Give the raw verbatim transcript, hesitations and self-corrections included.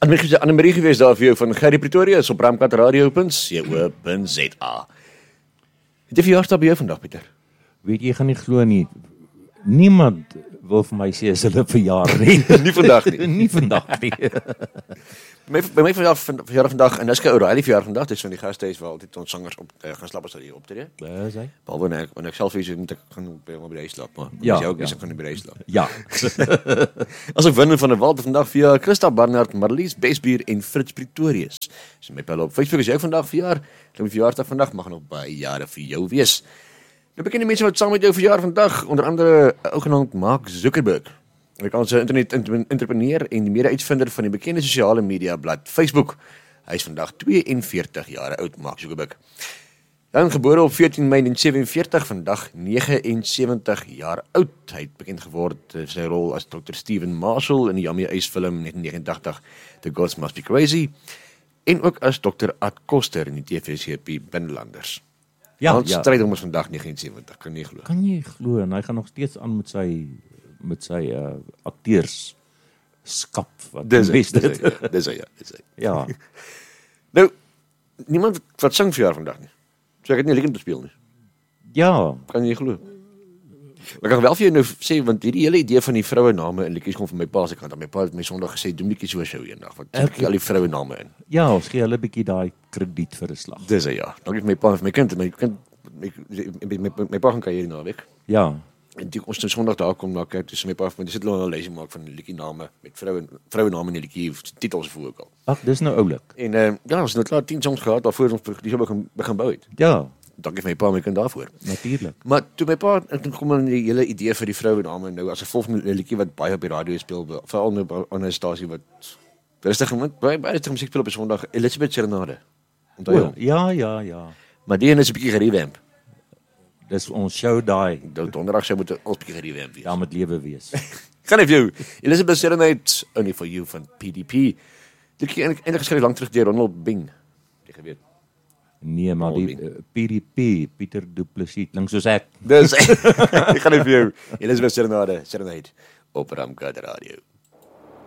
Annemarie gewees daar vir jou van Gerrie Pretoria, is op ramkat radio punt co punt za. Het jy verjaarsdag by jou vandag, Pieter? Weet jy, jy gaan nie glo nie, niemand wil vir my sê as hulle verjaar nie. Nie vandag nie. Nie vandag nie. By my, by my verjaar, verjaar vandag, en dis Ky O'Reilly verjaar vandag, dis van die gastehuis waar altyd ons sangers op, uh, gaan slaap as hulle hier optree. Dis hy. Behalwe wanneer ek, wanneer ek self is, moet ek gaan by hom by die huis slaap, maar Ja, as jy ook ja. is, ek gaan nie by die huis slaap. Ja. As ek Win van der Walt vandag via Christa Barnard, Marlies Besbuur en Fritz Pretorius. So my pel op Facebook is jy vandag verjaar, ek my verjaarsdag vandag mag nog baie jare vir jou wees. Nou bekende mense wat saam met jou verjaar vandag, onder andere ou genaamd Mark Zuckerberg. Amerikaanse internet entrepreneur en mede-uitvinder van die bekende sosiale media blad Facebook. Hy is vandag tweeënveertig jare oud, Mark Zuckerberg. Dan gebore op veertien Mei negentien sewenveertig, vandag negenensewentig jaar oud. Hy het bekend geword uh, sy rol as dokter Stephen Marshall in die Yummy Ace film negentien negenentachtig, The Gods Must Be Crazy, en ook as dokter Ad Koster in die T V-serie Binnelanders. Ja, Hans ja. Strydom is vandag negenensewentig, kan nie glo. Kan jy glo, en hy gaan nog steeds aan met sy met sy uh, acteurskap wat Dis hy, best dis dit. hy, ja, dis hy, ja, dis hy. Ja. Nou, niemand wat sing verjaar vandag nie. So ek het nie 'n liedjie om te speel nie. Ja, Kan jy glo? Maar ek kan wel vir jou nou sê, want hierdie hele idee van die vroue name in liedjies kom van my pa se kant. My pa het my Sondag gesê, doen bietjie so 'n show eendag, wat Ek- ek al die vroue name in. ja, ons gee hulle 'n bietjie daai krediet vir 'n slag. Dis hy, ja. Dankie vir my pa en vir my kind, my kind my my, my, my pa gaan kuier hierdie naweek. Ja. En toe ons nou Sondag daar kom na kyk, dis my pa van dis sit hulle 'n lysie maak van liedjie name met vroue vroue name in die liedjie titels voor ook al. Ag, dis nou oulik. En uh, ja, ons het nou klaar tien songs gehad daarvoor ons die show begin begin bou het. Ja, Dankie vir my pa en my kind daarvoor. natuurlik. Maar toe my pa, en toen kom in die hele idee vir die vroue name nou, as 'n volgende liedjie wat baie op die radio speel, veral nou aan 'n stasie wat rustig moet, baie baie rustig musiek speel op 'n Sondag, Elizabeth Serenade. Onthou jy O, hom? ja, ja, ja. Maar die een is 'n bietjie gerevamp. Dis ons show daai. Nou donderdag sou moet ons bietjie gerevamp wees. Ja, met lewe wees. Gaan ek vir jou. Elizabeth Serenade, Only for You van P D P. Dit is eintlik geskryf lank terug deur Ronald Bing. Jy geweet. Nee, maar die uh, P D P, Pieter Du Plessis, klink soos ek. Dis ek gaan net vir jou. Elizabeth Serenade, Serenade op Ramkat Radio.